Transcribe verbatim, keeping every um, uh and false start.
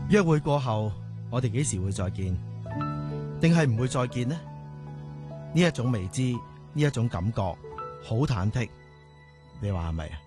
約會過後，我哋幾時會再見？定係唔會再見呢？呢一種未知，呢一種感覺，好忐忑。你話係咪啊？